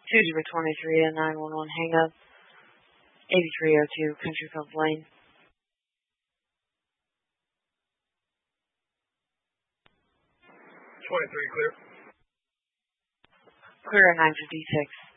2023 at 911 hang up. 8302 Country Club Lane. 23 clear. Clear at 956.